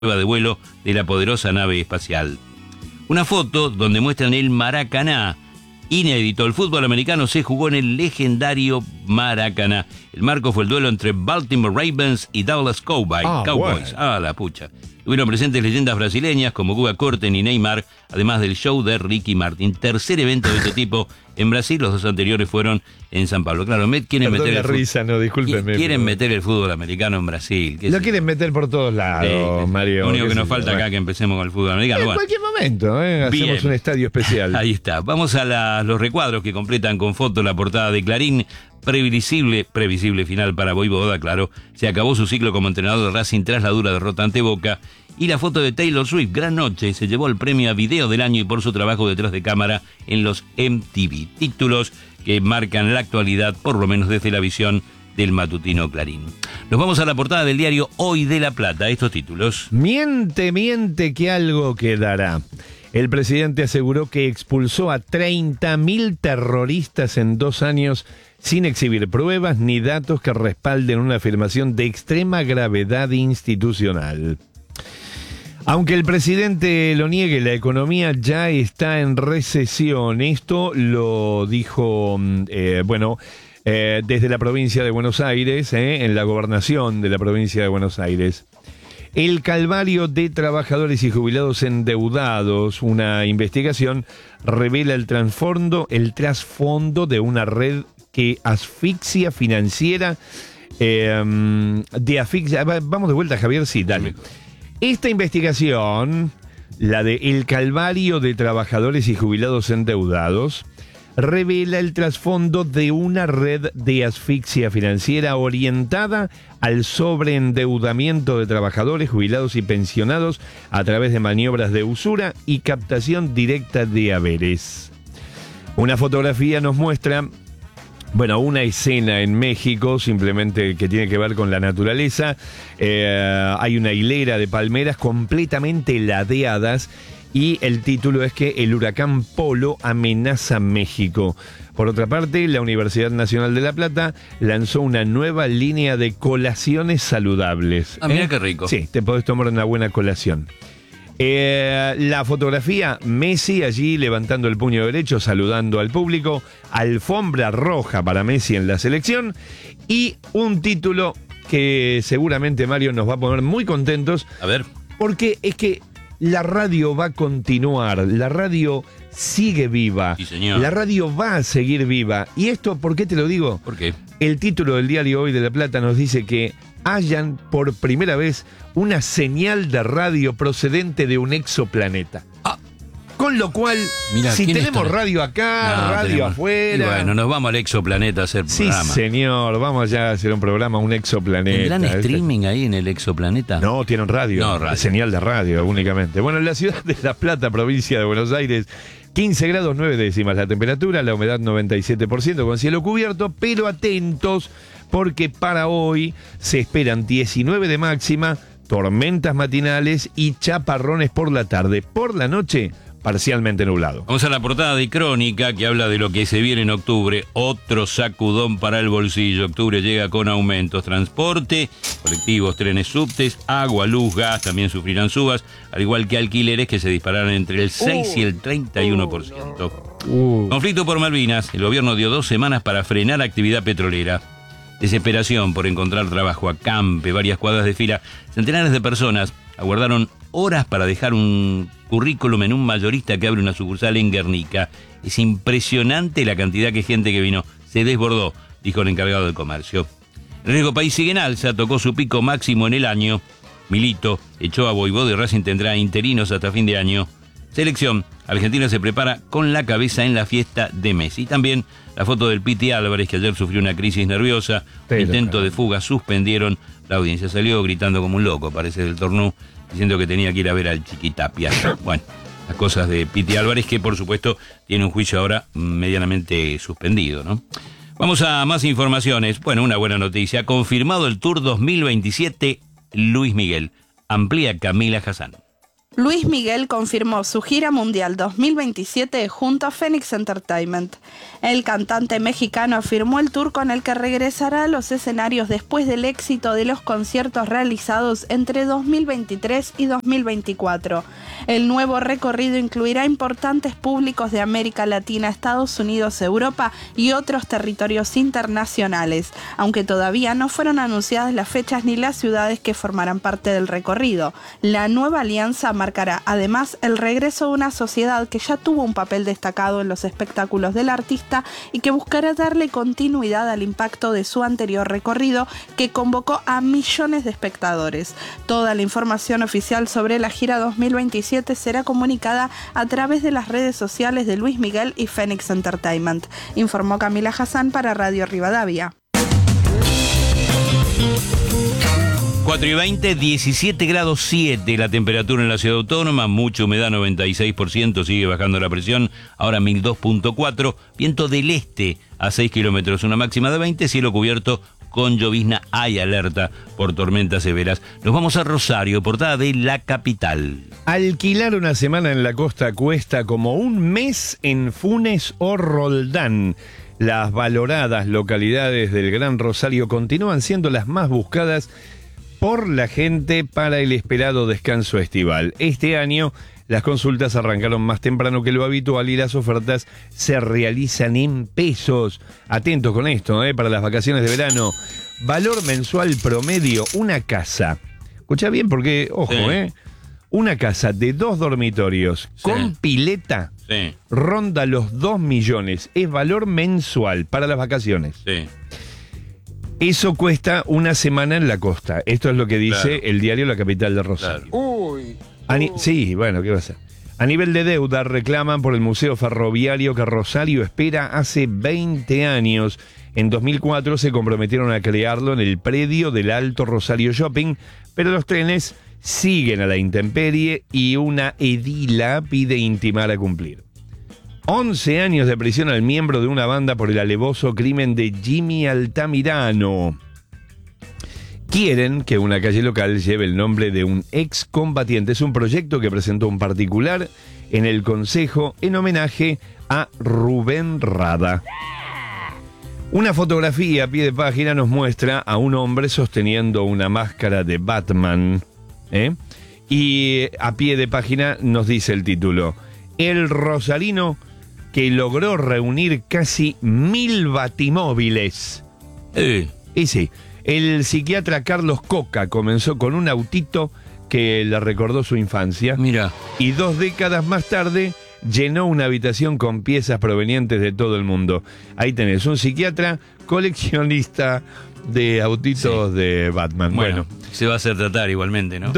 prueba de vuelo de la poderosa nave espacial. Una foto donde muestran el Maracaná. Inédito, el fútbol americano se jugó en el legendario Maracaná. El marco fue el duelo entre Baltimore Ravens y Dallas Cowboys. Bueno. La pucha. Tuvieron presentes leyendas brasileñas como Guga Corten y Neymar, además del show de Ricky Martin. Tercer evento de este tipo en Brasil, los dos anteriores fueron en San Pablo. Claro, quieren meter el risa, no, discúlpeme. Quieren meter el fútbol americano en Brasil. Lo quieren meter por todos lados, Mario. Lo único que nos falta acá que empecemos con el fútbol americano. En cualquier momento, hacemos un estadio especial. Ahí está. Vamos a los recuadros que completan con foto la portada de Clarín. Previsible final para Vojvoda, claro. Se acabó su ciclo como entrenador de Racing tras la dura derrota ante Boca. Y la foto de Taylor Swift, gran noche, se llevó el premio a Video del Año y por su trabajo detrás de cámara en los MTV. Títulos que marcan la actualidad, por lo menos desde la visión del matutino Clarín. Nos vamos a la portada del diario Hoy de La Plata. Estos títulos. Miente que algo quedará. El presidente aseguró que expulsó a 30.000 terroristas en 2 años sin exhibir pruebas ni datos que respalden una afirmación de extrema gravedad institucional. Aunque el presidente lo niegue, la economía ya está en recesión. Esto lo dijo, desde la provincia de Buenos Aires, en la gobernación de la provincia de Buenos Aires. El calvario de trabajadores y jubilados endeudados, una investigación revela el trasfondo de una red que asfixia financiera, Vamos de vuelta, Javier, sí, dale. Esta investigación, la de El calvario de trabajadores y jubilados endeudados, revela el trasfondo de una red de asfixia financiera orientada al sobreendeudamiento de trabajadores, jubilados y pensionados a través de maniobras de usura y captación directa de haberes. Una fotografía nos muestra, una escena en México, simplemente que tiene que ver con la naturaleza. Hay una hilera de palmeras completamente ladeadas y el título es que el huracán Polo amenaza México. Por otra parte, la Universidad Nacional de La Plata lanzó una nueva línea de colaciones saludables. Mira qué rico. Sí, te podés tomar una buena colación. La fotografía, Messi allí levantando el puño derecho, saludando al público, alfombra roja para Messi en la selección y un título que seguramente, Mario, nos va a poner muy contentos. A ver. Porque es que la radio va a continuar, la radio sigue viva. Sí, señor. La radio va a seguir viva. ¿Y esto por qué te lo digo? ¿Por qué? El título del diario Hoy de La Plata nos dice que hallan por primera vez una señal de radio procedente de un exoplaneta. Con lo cual, mirá, si tenemos está? radio acá, radio afuera. Y bueno, nos vamos al exoplaneta a hacer programa. Sí, señor, vamos ya a hacer un programa, un exoplaneta. ¿Tendrán streaming ahí en el exoplaneta? No, tienen radio. No, radio. Señal de radio únicamente. Bueno, en la ciudad de La Plata, provincia de Buenos Aires, 15 grados 9 décimas la temperatura, la humedad 97% con cielo cubierto, pero atentos porque para hoy se esperan 19 de máxima, tormentas matinales y chaparrones por la tarde. Por la noche, parcialmente nublado. Vamos a la portada de Crónica que habla de lo que se viene en octubre. Otro sacudón para el bolsillo. Octubre llega con aumentos. Transporte, colectivos, trenes, subtes, agua, luz, gas también sufrirán subas, al igual que alquileres que se dispararán entre el 6 y el 31%. Conflicto por Malvinas. El gobierno dio 2 semanas para frenar actividad petrolera. Desesperación por encontrar trabajo, acampe, varias cuadras de fila. Centenares de personas aguardaron horas para dejar un currículum en un mayorista que abre una sucursal en Guernica. Es impresionante la cantidad de gente que vino. Se desbordó, dijo el encargado del comercio. El riesgo país sigue en alza, tocó su pico máximo en el año. Milito echó a Vojvoda y Racing tendrá interinos hasta fin de año. Selección, Argentina se prepara con la cabeza en la fiesta de Messi. También la foto del Piti Álvarez, que ayer sufrió una crisis nerviosa. Intento de fuga, suspendieron. La audiencia salió gritando como un loco, parece del Tornú, diciendo que tenía que ir a ver al Chiquitapia. Bueno, las cosas de Piti Álvarez, que por supuesto tiene un juicio ahora medianamente suspendido, ¿no? Vamos a más informaciones. Bueno, una buena noticia. Confirmado el Tour 2027, Luis Miguel. Amplía Camila Hassan. Luis Miguel confirmó su gira mundial 2027 junto a Phoenix Entertainment. El cantante mexicano afirmó el tour con el que regresará a los escenarios después del éxito de los conciertos realizados entre 2023 y 2024. El nuevo recorrido incluirá importantes públicos de América Latina, Estados Unidos, Europa y otros territorios internacionales, aunque todavía no fueron anunciadas las fechas ni las ciudades que formarán parte del recorrido. La nueva alianza marcará además el regreso de una sociedad que ya tuvo un papel destacado en los espectáculos del artista y que buscará darle continuidad al impacto de su anterior recorrido, que convocó a millones de espectadores. Toda la información oficial sobre la gira 2027 será comunicada a través de las redes sociales de Luis Miguel y Phoenix Entertainment, informó Camila Hassan para Radio Rivadavia. 4:20, 17 grados 7 la temperatura en la ciudad autónoma, mucha humedad, 96%, sigue bajando la presión, ahora 1002.4, viento del este a 6 kilómetros, una máxima de 20, cielo cubierto con llovizna, hay alerta por tormentas severas. Nos vamos a Rosario, portada de La Capital. Alquilar una semana en la costa cuesta como un mes en Funes o Roldán. Las valoradas localidades del Gran Rosario continúan siendo las más buscadas por la gente para el esperado descanso estival. Este año las consultas arrancaron más temprano que lo habitual y las ofertas se realizan en pesos. Atentos con esto, para las vacaciones de verano. Valor mensual promedio, una casa. Escucha bien porque, ojo, sí. Una casa de 2 dormitorios con pileta ronda los 2 millones. Es valor mensual para las vacaciones. Sí. Eso cuesta una semana en la costa. Esto es lo que dice el diario La Capital de Rosario. Uy. Sí, bueno, ¿qué va a ser? A nivel de deuda reclaman por el Museo Ferroviario que Rosario espera hace 20 años. En 2004 se comprometieron a crearlo en el predio del Alto Rosario Shopping, pero los trenes siguen a la intemperie y una edila pide intimar a cumplir. 11 años de prisión al miembro de una banda por el alevoso crimen de Jimmy Altamirano. Quieren que una calle local lleve el nombre de un excombatiente. Es un proyecto que presentó un particular en el Consejo en homenaje a Rubén Rada. Una fotografía a pie de página nos muestra a un hombre sosteniendo una máscara de Batman, y a pie de página nos dice el título: el rosarino que logró reunir casi 1000 batimóviles. Y sí, el psiquiatra Carlos Coca comenzó con un autito que le recordó su infancia. Mira. Y 2 décadas más tarde llenó una habitación con piezas provenientes de todo el mundo. Ahí tenés un psiquiatra coleccionista de autitos de Batman. Bueno, se va a hacer tratar igualmente, ¿no?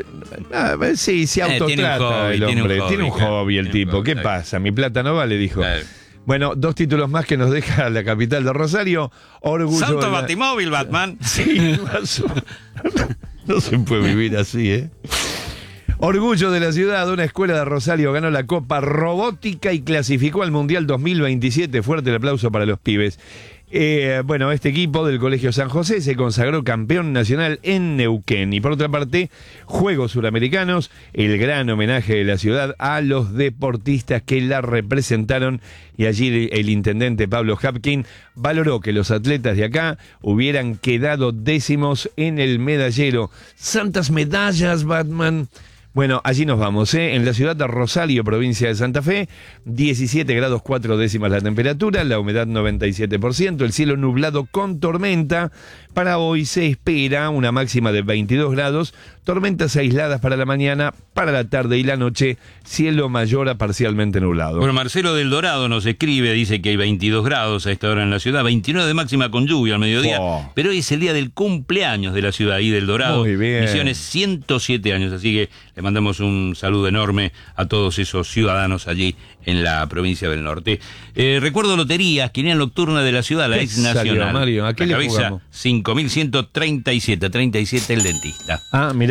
Se autotrata el hombre. Tiene un hobby el tipo. ¿Qué pasa? Mi plata no vale, dijo. Claro. Bueno, 2 títulos más que nos deja La Capital de Rosario. Orgullo Santo Batimóvil, Batman. Sí, no se puede vivir así, Orgullo de la ciudad, una escuela de Rosario ganó la Copa Robótica y clasificó al Mundial 2027. Fuerte el aplauso para los pibes. Este equipo del Colegio San José se consagró campeón nacional en Neuquén. Y por otra parte, Juegos Suramericanos, el gran homenaje de la ciudad a los deportistas que la representaron. Y allí el intendente Pablo Hapkin valoró que los atletas de acá hubieran quedado décimos en el medallero. ¡Santas medallas, Batman! Bueno, allí nos vamos, en la ciudad de Rosario, provincia de Santa Fe, 17 grados 4 décimas la temperatura, la humedad 97%, el cielo nublado con tormenta. Para hoy se espera una máxima de 22 grados, tormentas aisladas para la mañana, para la tarde y la noche, cielo mayor a parcialmente nublado. Bueno, Marcelo del Dorado nos escribe, dice que hay 22 grados a esta hora en la ciudad, 29 de máxima con lluvia al mediodía, pero hoy es el día del cumpleaños de la ciudad y del Dorado. Muy bien. Misiones 107 años, así que le mandamos un saludo enorme a todos esos ciudadanos allí en la provincia del norte. Recuerdo loterías, quiniela nocturna de la ciudad, la ex nacional. Mario? ¿A qué le jugamos? 5.137, 37 el dentista. Ah, mirá.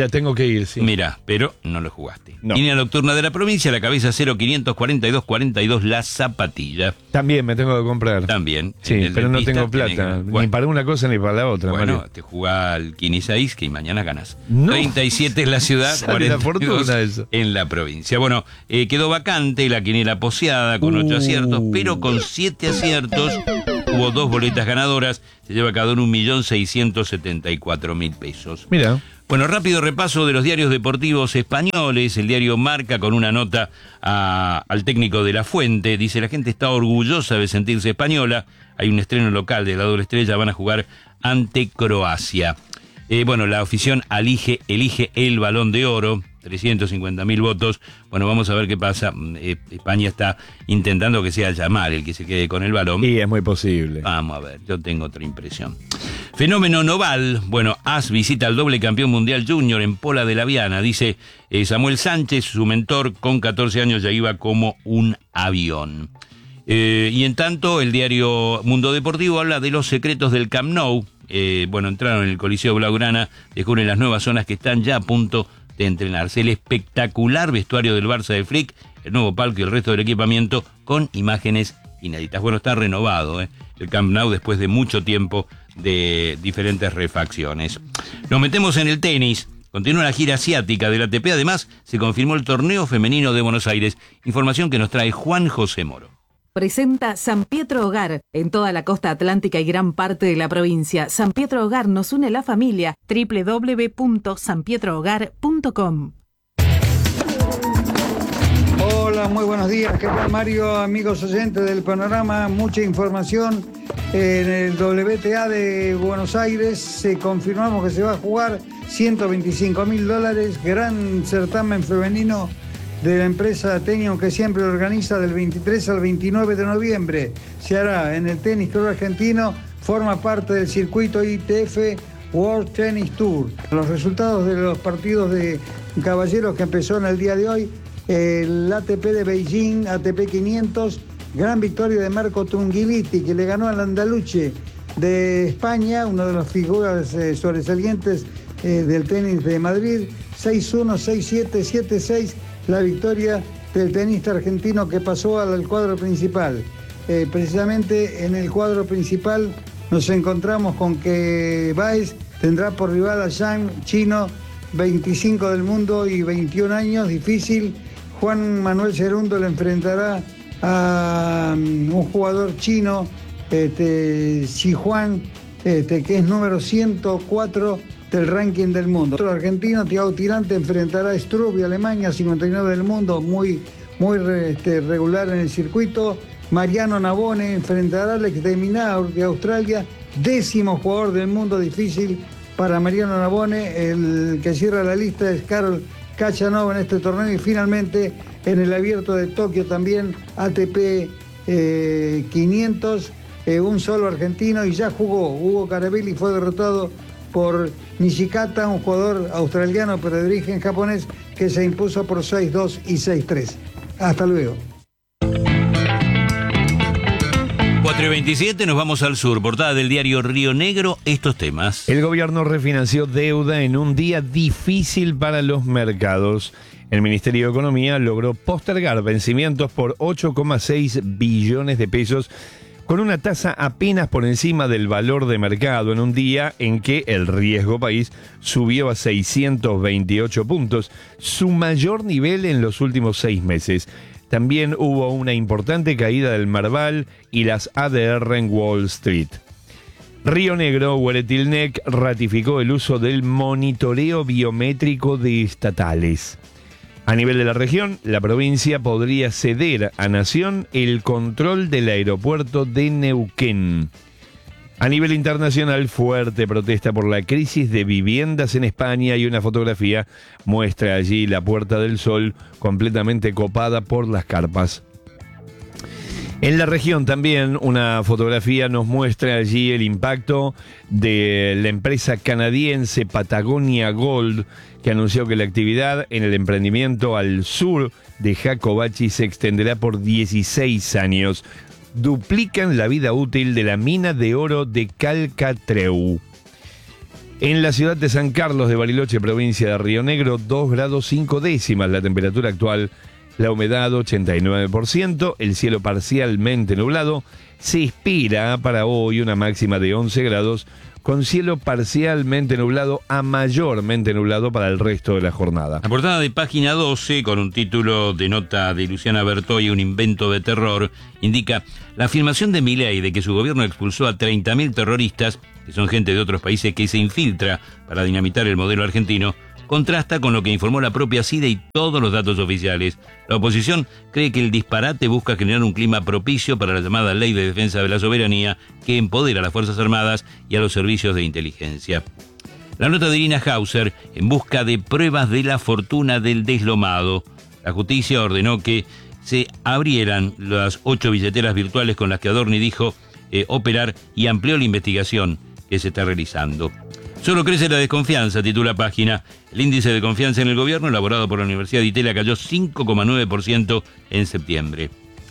Mira, tengo que ir, sí. Mira, pero no lo jugaste. No. Línea nocturna de la provincia, la cabeza 0542-42, la zapatilla. También me tengo que comprar. También. Sí, pero no dentista tengo tenés plata, que- ni Bueno, para una cosa ni para la otra, bueno, Mario. te jugá al 15 que y mañana ganas. No. 37 en la ciudad, Sale la 42 fortuna eso. en la provincia. Bueno, quedó vacante la quiniela poseada con 8 aciertos, pero con 7 aciertos hubo 2 boletas ganadoras. Se lleva cada uno 1.674.000 pesos. Mira. Bueno, rápido repaso de los diarios deportivos españoles. El diario Marca con una nota al técnico de La Fuente. Dice, la gente está orgullosa de sentirse española. Hay un estreno local de la doble estrella. Van a jugar ante Croacia. Bueno, la afición elige el Balón de Oro. 350.000 votos. Bueno, vamos a ver qué pasa. España está intentando que sea Yamal el que se quede con el balón. Y es muy posible. Vamos a ver, yo tengo otra impresión. Fenómeno Noval. Bueno, AS visita al doble campeón mundial junior en Pola de la Viana. Dice Samuel Sánchez, su mentor, con 14 años ya iba como un avión. Y en tanto, el diario Mundo Deportivo habla de los secretos del Camp Nou. Bueno, entraron en el Coliseo Blaugrana, descubren las nuevas zonas que están ya a punto de entrenarse. El espectacular vestuario del Barça de Flick, el nuevo palco y el resto del equipamiento con imágenes inéditas. Bueno, está renovado el Camp Nou después de mucho tiempo de diferentes refacciones. Nos metemos en el tenis. Continúa la gira asiática del ATP. Además, se confirmó el torneo femenino de Buenos Aires. Información que nos trae Juan José Moro. Presenta San Pietro Hogar en toda la costa atlántica y gran parte de la provincia. San Pietro Hogar nos une la familia. www.sanpietrohogar.com. Hola, muy buenos días. ¿Qué tal, Mario? Amigos oyentes del Panorama, mucha información. En el WTA de Buenos Aires se confirmamos que se va a jugar $125.000, gran certamen femenino de la empresa Tenium que siempre organiza del 23 al 29 de noviembre. Se hará en el Tenis Club Argentino, forma parte del circuito ITF World Tennis Tour. Los resultados de los partidos de caballeros que empezó en el día de hoy, el ATP de Beijing, ATP 500, gran victoria de Marco Trungelliti, que le ganó al Andaluce de España, una de las figuras sobresalientes del tenis de Madrid, 6-1, 6-7, 7-6, la victoria del tenista argentino que pasó al cuadro principal. Precisamente en el cuadro principal nos encontramos con que Baez tendrá por rival a Zhang, chino, 25 del mundo y 21 años, difícil. Juan Manuel Cerundo le enfrentará a un jugador chino, Xi Huan, que es número 104 del ranking del mundo. Otro argentino, Thiago Tirante, enfrentará a Struve de Alemania, 59 del mundo, muy regular en el circuito. Mariano Navone enfrentará al ex de Minaur de Australia, 10º jugador del mundo, difícil para Mariano Navone. El que cierra la lista es Karol Khachanov en este torneo. Y finalmente en el abierto de Tokio también ATP 500, un solo argentino y ya jugó. Hugo Carabelli fue derrotado por Nishikata, un jugador australiano pero de origen japonés, que se impuso por 6-2 y 6-3. Hasta luego. 4:27, nos vamos al sur. Portada del diario Río Negro, estos temas. El gobierno refinanció deuda en un día difícil para los mercados. El Ministerio de Economía logró postergar vencimientos por 8,6 billones de pesos con una tasa apenas por encima del valor de mercado en un día en que el riesgo país subió a 628 puntos, su mayor nivel en los últimos 6 meses. También hubo una importante caída del Merval y las ADR en Wall Street. Río Negro, Hueretilnec ratificó el uso del monitoreo biométrico de estatales. A nivel de la región, la provincia podría ceder a Nación el control del aeropuerto de Neuquén. A nivel internacional, fuerte protesta por la crisis de viviendas en España y una fotografía muestra allí la Puerta del Sol completamente copada por las carpas. En la región también una fotografía nos muestra allí el impacto de la empresa canadiense Patagonia Gold, que anunció que la actividad en el emprendimiento al sur de Jacobachi se extenderá por 16 años. Duplican la vida útil de la mina de oro de Calcatreu. En la ciudad de San Carlos de Bariloche, provincia de Río Negro, 2 grados 5 décimas la temperatura actual, la humedad 89%, el cielo parcialmente nublado. Se espera para hoy una máxima de 11 grados, con cielo parcialmente nublado a mayormente nublado para el resto de la jornada. La portada de página 12, con un título de nota de Luciana Bertoy, un invento de terror, indica: la afirmación de Milei de que su gobierno expulsó a 30.000 terroristas, que son gente de otros países que se infiltra para dinamitar el modelo argentino, contrasta con lo que informó la propia CIDE y todos los datos oficiales. La oposición cree que el disparate busca generar un clima propicio para la llamada Ley de Defensa de la Soberanía, que empodera a las Fuerzas Armadas y a los servicios de inteligencia. La nota de Irina Hauser, en busca de pruebas de la fortuna del deslomado. La justicia ordenó que se abrieran las 8 billeteras virtuales con las que Adorni dijo operar, y amplió la investigación que se está realizando. Solo crece la desconfianza, titula página. El índice de confianza en el gobierno, elaborado por la Universidad de Itela, cayó 5,9% en septiembre.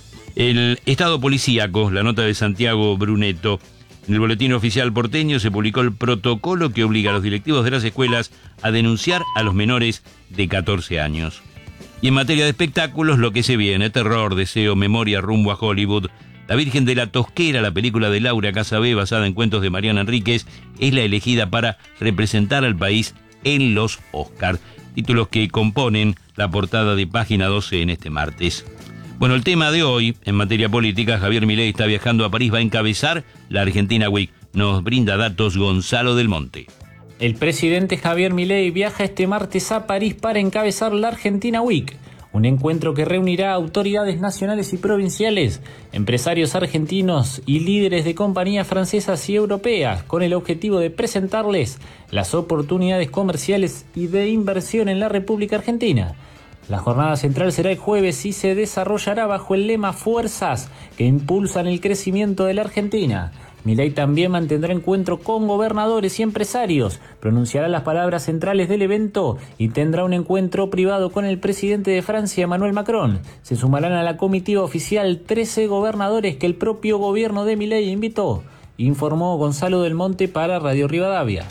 El estado policíaco, la nota de Santiago Brunetto. En el boletín oficial porteño se publicó el protocolo que obliga a los directivos de las escuelas a denunciar a los menores de 14 años. Y en materia de espectáculos, lo que se viene: terror, deseo, memoria, rumbo a Hollywood. La Virgen de la Tosquera, la película de Laura Casabé, basada en cuentos de Mariana Enríquez, es la elegida para representar al país en los Oscar. Títulos que componen la portada de página 12 en este martes. Bueno, el tema de hoy, en materia política: Javier Milei está viajando a París, va a encabezar la Argentina Week. Nos brinda datos Gonzalo del Monte. El presidente Javier Milei viaja este martes a París para encabezar la Argentina Week, un encuentro que reunirá autoridades nacionales y provinciales, empresarios argentinos y líderes de compañías francesas y europeas, con el objetivo de presentarles las oportunidades comerciales y de inversión en la República Argentina. La jornada central será el jueves y se desarrollará bajo el lema Fuerzas que impulsan el crecimiento de la Argentina. Milei también mantendrá encuentro con gobernadores y empresarios, pronunciará las palabras centrales del evento y tendrá un encuentro privado con el presidente de Francia, Emmanuel Macron. Se sumarán a la comitiva oficial 13 gobernadores que el propio gobierno de Milei invitó, informó Gonzalo del Monte para Radio Rivadavia.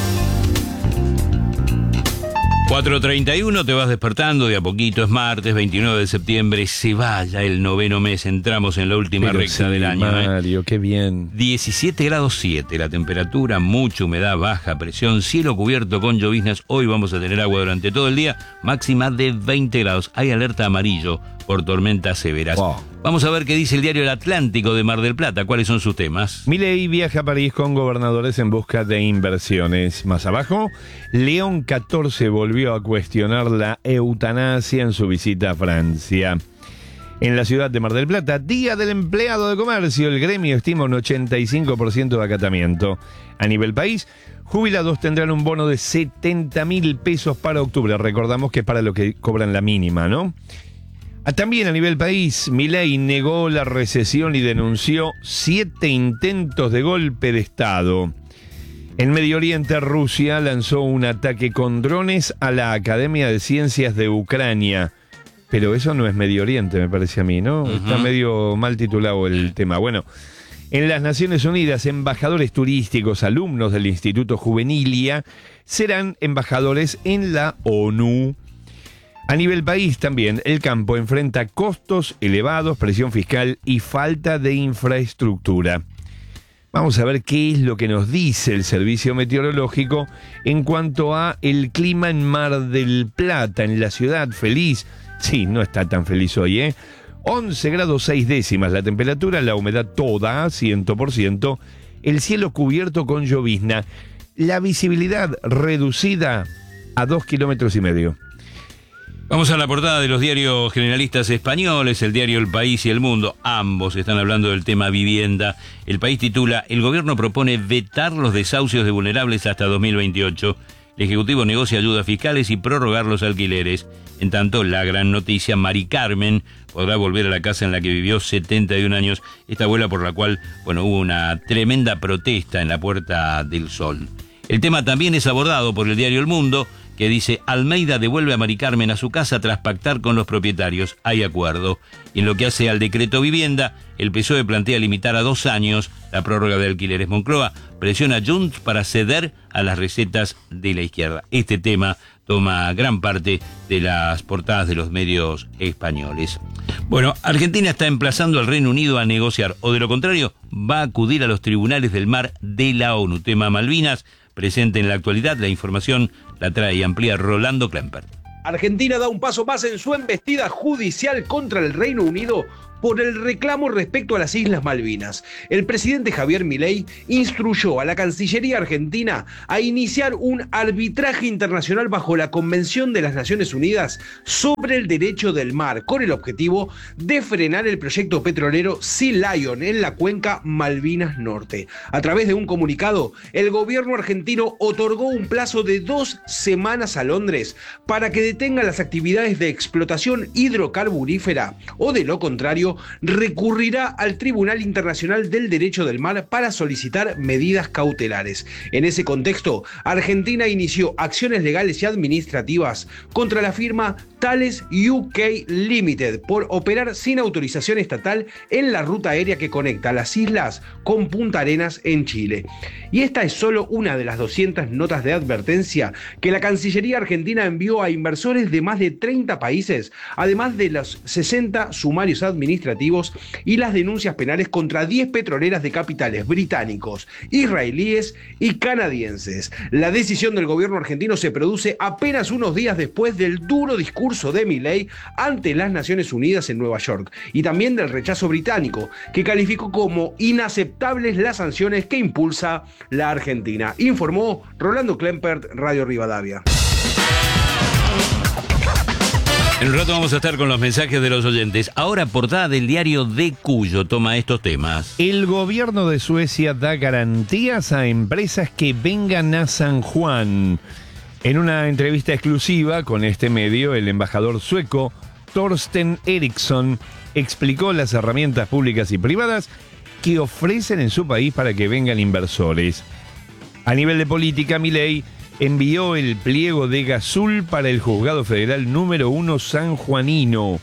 4:31, te vas despertando de a poquito, es martes 29 de septiembre, se vaya el 9º mes, entramos en la última recta del año. Mario, qué bien. 17 grados 7 la temperatura, mucha humedad, baja presión, cielo cubierto con lloviznas. Hoy vamos a tener agua durante todo el día, máxima de 20 grados. Hay alerta amarillo por tormentas severas. Wow. Vamos a ver qué dice el diario El Atlántico de Mar del Plata. ¿Cuáles son sus temas? Milei viaja a París con gobernadores en busca de inversiones. Más abajo, León XIV volvió a cuestionar la eutanasia en su visita a Francia. En la ciudad de Mar del Plata, Día del Empleado de Comercio, el gremio estima un 85% de acatamiento. A nivel país, jubilados tendrán un bono de 70.000 pesos para octubre. Recordamos que es para lo que cobran la mínima, ¿no? También a nivel país, Milei negó la recesión y denunció 7 intentos de golpe de Estado. En Medio Oriente, Rusia lanzó un ataque con drones a la Academia de Ciencias de Ucrania. Pero eso no es Medio Oriente, me parece a mí, ¿no? Está medio mal titulado el tema. Bueno, en las Naciones Unidas, embajadores turísticos, alumnos del Instituto Juvenilia, serán embajadores en la ONU. A nivel país también, el campo enfrenta costos elevados, presión fiscal y falta de infraestructura. Vamos a ver qué es lo que nos dice el Servicio Meteorológico en cuanto a el clima en Mar del Plata, en la ciudad feliz. Sí, no está tan feliz hoy, ¿eh? 11 grados 6 décimas la temperatura, la humedad toda, 100%, el cielo cubierto con llovizna, la visibilidad reducida a 2,5 kilómetros. Vamos a la portada de los diarios generalistas españoles, el diario El País y El Mundo. Ambos están hablando del tema vivienda. El País titula: el gobierno propone vetar los desahucios de vulnerables hasta 2028. El Ejecutivo negocia ayudas fiscales y prorrogar los alquileres. En tanto, la gran noticia: Mari Carmen podrá volver a la casa en la que vivió 71 años. Esta abuela por la cual, hubo una tremenda protesta en la Puerta del Sol. El tema también es abordado por el diario El Mundo, que dice: Almeida devuelve a Mari Carmen a su casa tras pactar con los propietarios. Hay acuerdo. Y en lo que hace al decreto vivienda, el PSOE plantea limitar a 2 años la prórroga de alquileres. Moncloa presiona a Junts para ceder a las recetas de la izquierda. Este tema toma gran parte de las portadas de los medios españoles. Bueno, Argentina está emplazando al Reino Unido a negociar, o de lo contrario, va a acudir a los tribunales del mar de la ONU. Tema Malvinas, presente en la actualidad. La información la trae y amplía Rolando Klemper. Argentina da un paso más en su embestida judicial contra el Reino Unido por el reclamo respecto a las Islas Malvinas. El presidente Javier Milei instruyó a la Cancillería argentina a iniciar un arbitraje internacional bajo la Convención de las Naciones Unidas sobre el Derecho del Mar, con el objetivo de frenar el proyecto petrolero Sea Lion en la cuenca Malvinas Norte. A través de un comunicado, el gobierno argentino otorgó un plazo de 2 semanas a Londres para que detenga las actividades de explotación hidrocarburífera, o de lo contrario, recurrirá al Tribunal Internacional del Derecho del Mar para solicitar medidas cautelares. En ese contexto, Argentina inició acciones legales y administrativas contra la firma Thales UK Limited por operar sin autorización estatal en la ruta aérea que conecta las islas con Punta Arenas en Chile. Y esta es solo una de las 200 notas de advertencia que la Cancillería argentina envió a inversores de más de 30 países, además de los 60 sumarios administrativos y las denuncias penales contra 10 petroleras de capitales británicos, israelíes y canadienses. La decisión del gobierno argentino se produce apenas unos días después del duro discurso de Milei ante las Naciones Unidas en Nueva York, y también del rechazo británico, que calificó como inaceptables las sanciones que impulsa la Argentina. Informó Rolando Klempert, Radio Rivadavia. En un rato vamos a estar con los mensajes de los oyentes. Ahora, portada del diario de Cuyo toma estos temas. El gobierno de Suecia da garantías a empresas que vengan a San Juan. En una entrevista exclusiva con este medio, el embajador sueco Torsten Eriksson explicó las herramientas públicas y privadas que ofrecen en su país para que vengan inversores. A nivel de política, Milei envió el pliego de Gasul para el Juzgado Federal número 1 sanjuanino.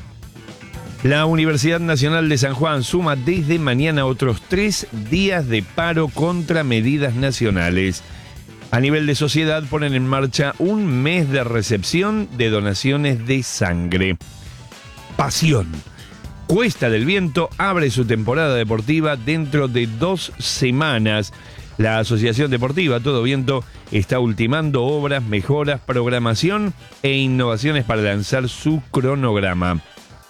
La Universidad Nacional de San Juan suma desde mañana otros 3 días de paro contra medidas nacionales. A nivel de sociedad ponen en marcha un mes de recepción de donaciones de sangre. Pasión. Cuesta del Viento abre su temporada deportiva dentro de 2 semanas. La Asociación Deportiva Todo Viento está ultimando obras, mejoras, programación e innovaciones para lanzar su cronograma.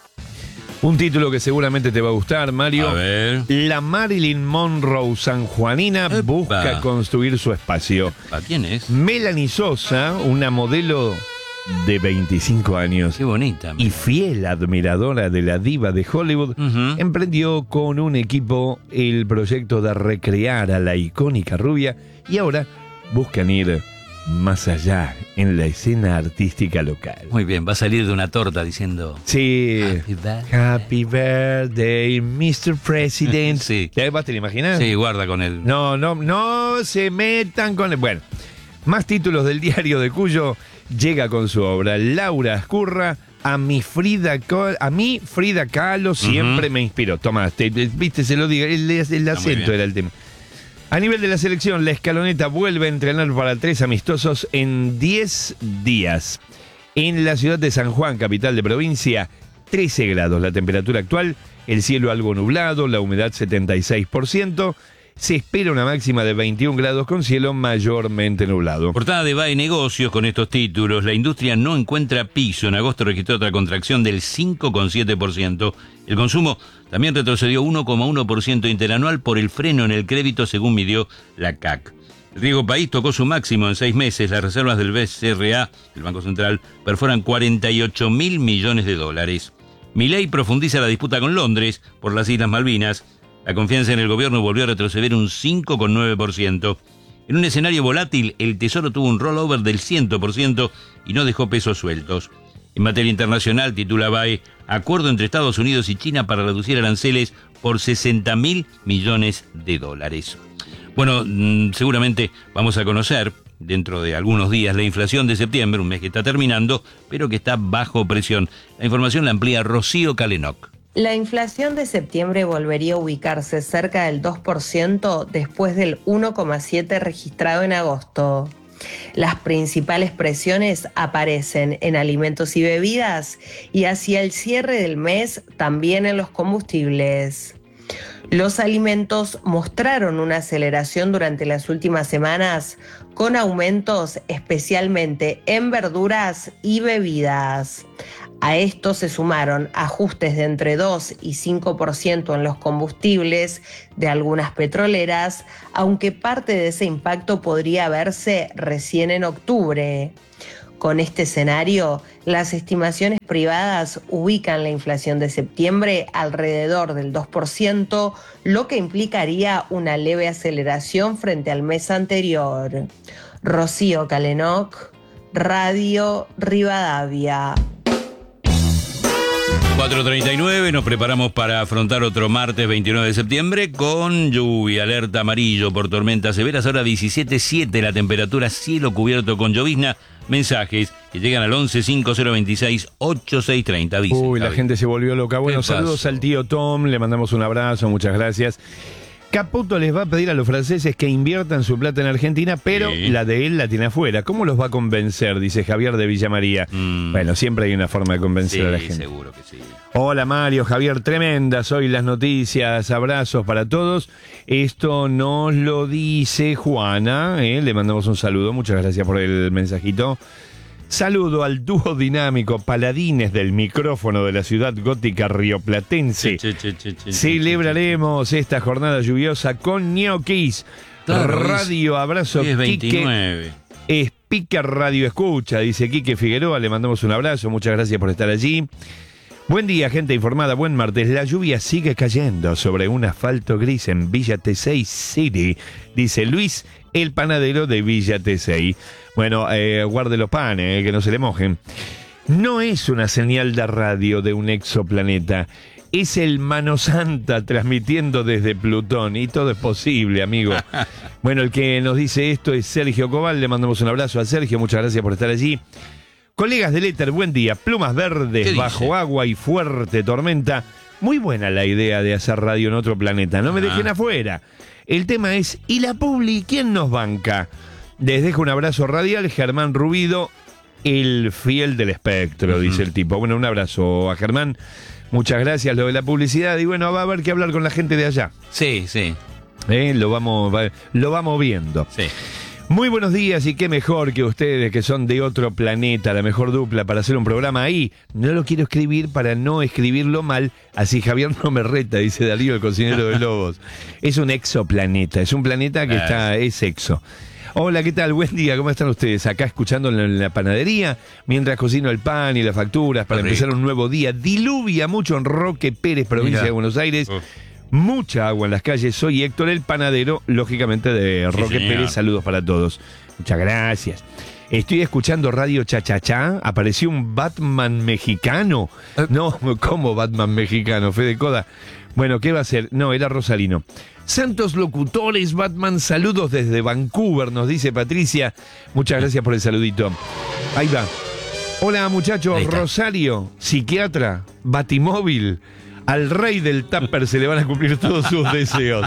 Un título que seguramente te va a gustar, Mario. A ver. La Marilyn Monroe sanjuanina busca construir su espacio. ¿A quién es? Melanie Sosa, una modelo de 25 años. Qué bonita. Y fiel admiradora de la diva de Hollywood, emprendió con un equipo el proyecto de recrear a la icónica rubia y ahora buscan ir más allá en la escena artística local. Muy bien, va a salir de una torta diciendo... Sí. Happy birthday. Happy birthday, Mr. President. Sí. ¿Te lo imaginas? Sí, guarda con él. No se metan con él. Bueno, más títulos del diario de Cuyo. Llega con su obra Laura Ascurra. A mí Frida Kahlo siempre me inspiró. Tomás, viste, se lo digo, el acento era el tema. A nivel de la selección, la Escaloneta vuelve a entrenar para 3 amistosos en 10 días. En la ciudad de San Juan, capital de provincia, 13 grados la temperatura actual, el cielo algo nublado, la humedad 76%. Se espera una máxima de 21 grados con cielo mayormente nublado. Portada de BAE Negocios con estos títulos. La industria no encuentra piso. En agosto registró otra contracción del 5,7%. El consumo también retrocedió 1,1% interanual por el freno en el crédito, según midió la CAC. El riesgo país tocó su máximo en 6 meses. Las reservas del BCRA, el Banco Central, perforan 48.000 millones de dólares. Milei profundiza la disputa con Londres por las Islas Malvinas. La confianza en el gobierno volvió a retroceder un 5,9%. En un escenario volátil, el Tesoro tuvo un rollover del 100% y no dejó pesos sueltos. En materia internacional, titula BAE, acuerdo entre Estados Unidos y China para reducir aranceles por 60.000 millones de dólares. Bueno, seguramente vamos a conocer dentro de algunos días la inflación de septiembre, un mes que está terminando, pero que está bajo presión. La información la amplía Rocío Calenoc. La inflación de septiembre volvería a ubicarse cerca del 2% después del 1,7% registrado en agosto. Las principales presiones aparecen en alimentos y bebidas y hacia el cierre del mes también en los combustibles. Los alimentos mostraron una aceleración durante las últimas semanas con aumentos especialmente en verduras y bebidas. A esto se sumaron ajustes de entre 2 y 5% en los combustibles de algunas petroleras, aunque parte de ese impacto podría verse recién en octubre. Con este escenario, las estimaciones privadas ubican la inflación de septiembre alrededor del 2%, lo que implicaría una leve aceleración frente al mes anterior. Rocío Calenoc, Radio Rivadavia. 4:39, nos preparamos para afrontar otro martes 29 de septiembre con lluvia, alerta amarillo por tormentas severas, ahora 17.7 la temperatura, cielo cubierto con llovizna. Mensajes que llegan al 11 5026 8630. Dice, uy, la gente se volvió loca. Bueno, saludos pasó? al tío Tom, le mandamos un abrazo, muchas gracias. Caputo les va a pedir a los franceses que inviertan su plata en Argentina, pero sí, la de él la tiene afuera. ¿Cómo los va a convencer? Dice Javier de Villa María. Bueno, siempre hay una forma de convencer a la gente. Seguro que sí. Hola Mario, Javier, tremendas hoy las noticias, abrazos para todos. Esto nos lo dice Juana, le mandamos un saludo, muchas gracias por el mensajito. Saludo al dúo dinámico Paladines del micrófono de la ciudad gótica rioplatense. Celebraremos esta jornada lluviosa con ñoquis. Claro, Radio Abrazo, es Quique. 29. Speaker Radio Escucha, dice Quique Figueroa, le mandamos un abrazo, muchas gracias por estar allí. Buen día, gente informada, buen martes. La lluvia sigue cayendo sobre un asfalto gris en Villa Tesey City, dice Luis, el panadero de Villa Tesey. Bueno, guarde los panes, que no se le mojen. No es una señal de radio de un exoplaneta, es el Mano Santa transmitiendo desde Plutón, y todo es posible, amigo. Bueno, el que nos dice esto es Sergio Cobal, le mandamos un abrazo a Sergio, muchas gracias por estar allí. Colegas del éter, buen día. Plumas verdes, bajo agua y fuerte tormenta. Muy buena la idea de hacer radio en otro planeta. No me dejen afuera. El tema es, ¿y la publi quién nos banca? Les dejo un abrazo radial, Germán Rubido, el fiel del espectro, dice el tipo. Bueno, un abrazo a Germán. Muchas gracias, lo de la publicidad. Y bueno, va a haber que hablar con la gente de allá. Sí, sí. Lo vamos viendo. Sí. Muy buenos días y qué mejor que ustedes que son de otro planeta, la mejor dupla para hacer un programa ahí. No lo quiero escribir para no escribirlo mal, así Javier no me reta, dice Darío, el cocinero de lobos. Es un exoplaneta, es un planeta que es exo. Hola, ¿qué tal? Buen día, ¿cómo están ustedes? Acá escuchando en la panadería, mientras cocino el pan y las facturas para empezar un nuevo día. Diluvia mucho en Roque Pérez, provincia de Buenos Aires. Mucha agua en las calles. Soy Héctor el panadero, lógicamente de Roque Pérez. Saludos para todos. Muchas gracias. Estoy escuchando Radio Chachachá. Apareció un Batman mexicano. No, ¿cómo Batman mexicano? Fede Coda. Bueno, ¿qué va a ser? No, era Rosalino. Santos locutores, Batman, saludos desde Vancouver, nos dice Patricia. Muchas gracias por el saludito. Ahí va. Hola muchachos, Rosario, psiquiatra, Batimóvil. Al rey del tupper se le van a cumplir todos sus deseos.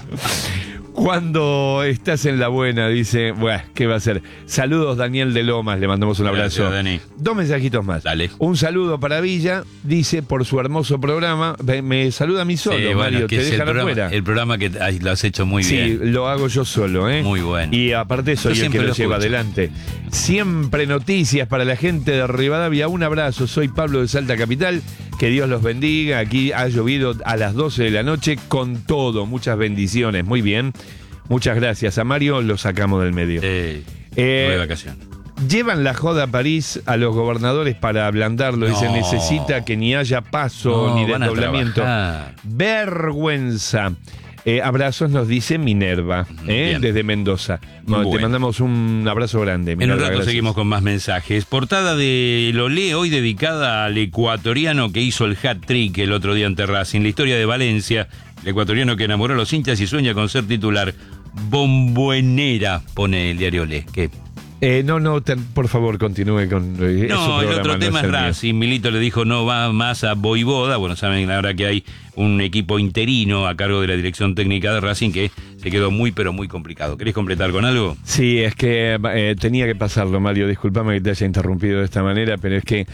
Cuando estás en la buena, dice, bueno, ¿qué va a ser? Saludos, Daniel de Lomas, le mandamos un abrazo. Gracias, Dani. 2 mensajitos más. Dale. Un saludo para Villa, dice, por su hermoso programa. Me saluda a mí solo, sí, Mario, que te dejan afuera. El programa que lo has hecho muy bien. Sí, lo hago yo solo, ¿eh? Muy bueno. Y aparte soy el que lo lleva adelante. Siempre noticias para la gente de Rivadavia. Un abrazo, soy Pablo de Salta Capital. Que Dios los bendiga. Aquí ha llovido a las 12 de la noche con todo. Muchas bendiciones. Muy bien. Muchas gracias. A Mario lo sacamos del medio. De vacación. Llevan la joda a París a los gobernadores para ablandarlo. No. Y se necesita que ni haya paso ni desdoblamiento. Vergüenza. Abrazos nos dice Minerva, desde Mendoza. Bueno, te mandamos un abrazo grande, Minerva. En un rato gracias. seguimos con más mensajes. Portada de Lolé, hoy dedicada al ecuatoriano que hizo el hat-trick el otro día ante Racing. La historia de Valencia, el ecuatoriano que enamoró a los hinchas y sueña con ser titular. Bombonera, pone el diario Lé. ¿Qué? Por favor, continúe con No, el otro tema es Racing. Milito le dijo no va más a Voivoda. Bueno, saben ahora que hay un equipo interino a cargo de la dirección técnica de Racing que se quedó muy, pero muy complicado. ¿Querés completar con algo? Sí, es que tenía que pasarlo, Mario. Discúlpame que te haya interrumpido de esta manera, pero es que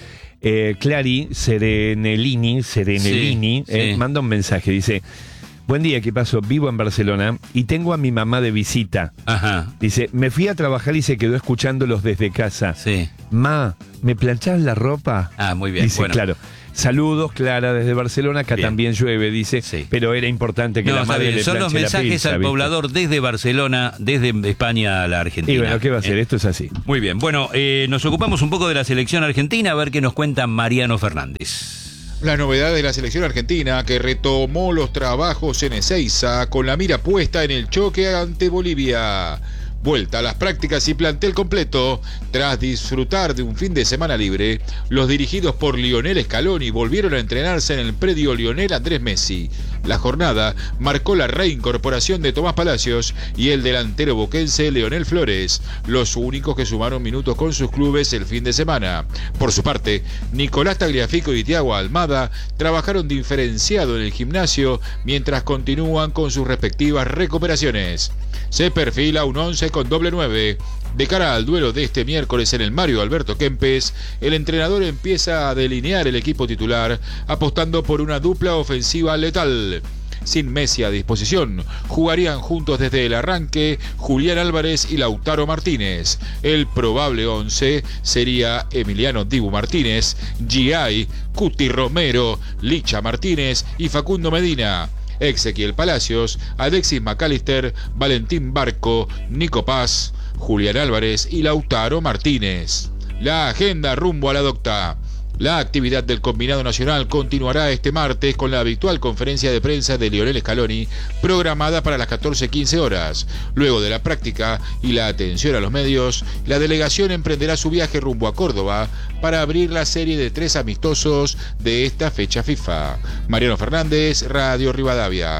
Clary Serenelini, Sí. manda un mensaje, dice: buen día, ¿qué pasó? Vivo en Barcelona y tengo a mi mamá de visita. Ajá. Dice, me fui a trabajar y se quedó escuchándolos desde casa. Sí. Ma, ¿me planchás la ropa? Ah, muy bien. Dice, bueno. claro. Saludos, Clara, desde Barcelona. Acá Bien. también llueve, dice. Sí. Pero era importante que No, la está madre bien. le Son los planche la mensajes pizza, al ¿viste? poblador desde Barcelona, desde España a la Argentina. Y bueno, ¿qué va a hacer? Esto es así. Muy bien. Bueno, nos ocupamos un poco de la selección argentina, a ver qué nos cuenta Mariano Fernández. La novedad de la selección argentina que retomó los trabajos en Ezeiza con la mira puesta en el choque ante Bolivia. Vuelta a las prácticas y plantel completo. Tras disfrutar de un fin de semana libre, los dirigidos por Lionel Scaloni volvieron a entrenarse en el predio Lionel Andrés Messi. La jornada marcó la reincorporación de Tomás Palacios y el delantero boquense Leonel Flores, los únicos que sumaron minutos con sus clubes el fin de semana. Por su parte, Nicolás Tagliafico y Thiago Almada trabajaron diferenciado en el gimnasio mientras continúan con sus respectivas recuperaciones. Se perfila un 11 con doble 9. De cara al duelo de este miércoles en el Mario Alberto Kempes, el entrenador empieza a delinear el equipo titular, apostando por una dupla ofensiva letal. Sin Messi a disposición, jugarían juntos desde el arranque Julián Álvarez y Lautaro Martínez. El probable 11 sería Emiliano Dibu Martínez, Giai, Cuti Romero, Licha Martínez y Facundo Medina. Ezequiel Palacios, Alexis McAllister, Valentín Barco, Nico Paz, Julián Álvarez y Lautaro Martínez. La agenda rumbo a la docta. La actividad del combinado nacional continuará este martes con la habitual conferencia de prensa de Lionel Scaloni, programada para las 14:15 horas. Luego de la práctica y la atención a los medios, la delegación emprenderá su viaje rumbo a Córdoba para abrir la serie de 3 amistosos de esta fecha FIFA. Mariano Fernández, Radio Rivadavia.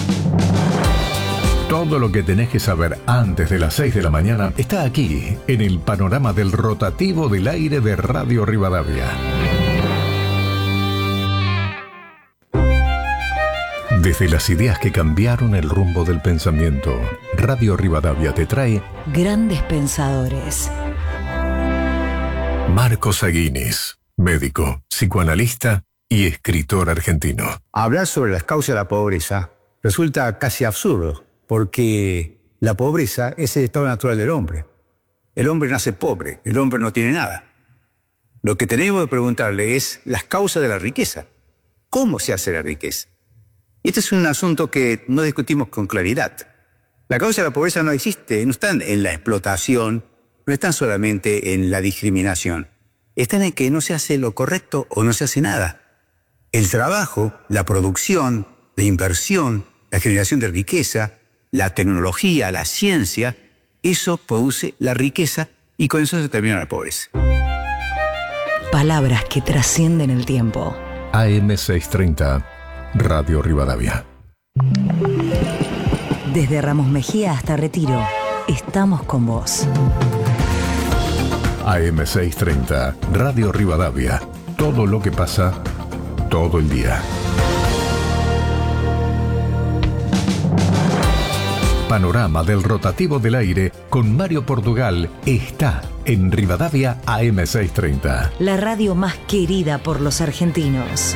Todo lo que tenés que saber antes de las 6 de la mañana está aquí, en el panorama del rotativo del aire de Radio Rivadavia. Desde las ideas que cambiaron el rumbo del pensamiento, Radio Rivadavia te trae Grandes Pensadores. Marcos Aguinis, médico, psicoanalista y escritor argentino. Hablar sobre las causas de la pobreza resulta casi absurdo, porque la pobreza es el estado natural del hombre. El hombre nace pobre, el hombre no tiene nada. Lo que tenemos que preguntarle es las causas de la riqueza. ¿Cómo se hace la riqueza? Y este es un asunto que no discutimos con claridad. La causa de la pobreza no existe, no están en la explotación, no están solamente en la discriminación. Están en que no se hace lo correcto o no se hace nada. El trabajo, la producción, la inversión, la generación de riqueza, la tecnología, la ciencia, eso produce la riqueza y con eso se termina la pobreza. Palabras que trascienden el tiempo. AM630, Radio Rivadavia. Desde Ramos Mejía hasta Retiro, estamos con vos. AM630, Radio Rivadavia. Todo lo que pasa, todo el día. Panorama del rotativo del aire con Mario Portugal está en Rivadavia AM630. La radio más querida por los argentinos.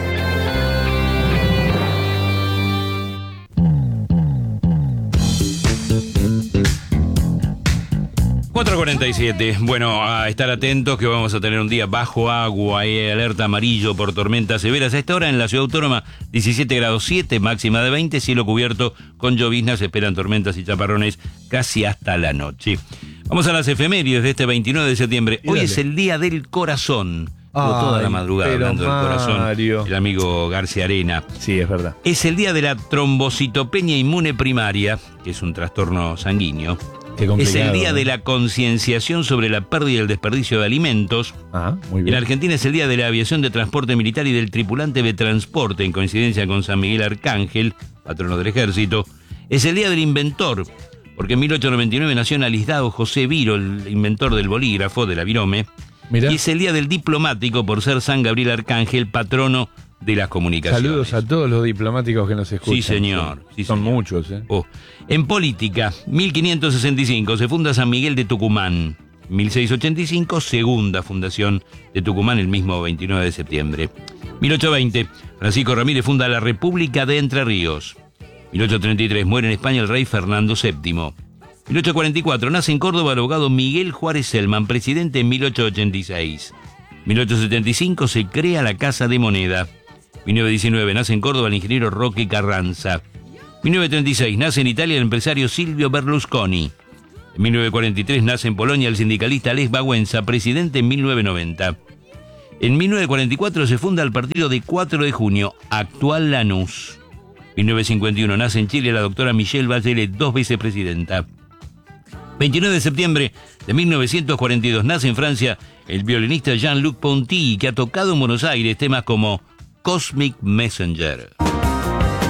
...4:47. Bueno, a estar atentos que vamos a tener un día bajo agua y alerta amarillo por tormentas severas. A esta hora en la Ciudad Autónoma, 17 grados 7, máxima de 20, cielo cubierto con lloviznas, se esperan tormentas y chaparrones casi hasta la noche. Vamos a las efemérides de este 29 de septiembre. Hoy es el Día del Corazón. Toda la madrugada hablando del corazón. El amigo García Arena. Sí, es verdad. Es el Día de la trombocitopenia inmune primaria, que es un trastorno sanguíneo. Es el Día de la concienciación sobre la pérdida y el desperdicio de alimentos. Muy bien. En Argentina es el Día de la Aviación de Transporte Militar y del Tripulante de Transporte, en coincidencia con San Miguel Arcángel, patrono del Ejército. Es el Día del Inventor. porque en 1899 nació en Alisdao José Viro, el inventor del bolígrafo, de la virome. Mirá. Y es el día del diplomático por ser San Gabriel Arcángel, patrono de las comunicaciones. Saludos a todos los diplomáticos que nos escuchan. Sí, señor. Sí, Son señor. muchos, ¿eh? En política, 1565 se funda San Miguel de Tucumán. 1685, segunda fundación de Tucumán, el mismo 29 de septiembre. 1820, Francisco Ramírez funda la República de Entre Ríos. 1833, muere en España el rey Fernando VII. 1844, nace en Córdoba el abogado Miguel Juárez Selman, presidente en 1886. 1875, se crea la Casa de Moneda. 1919, nace en Córdoba el ingeniero Roque Carranza. 1936, nace en Italia el empresario Silvio Berlusconi. En 1943, nace en Polonia el sindicalista Lech Wałęsa, presidente en 1990. En 1944 se funda el partido de 4 de junio, actual Lanús. 1951, nace en Chile la doctora Michelle Bachelet, 2 veces presidenta. 29 de septiembre de 1942, nace en Francia el violinista Jean-Luc Ponty, que ha tocado en Buenos Aires temas como Cosmic Messenger.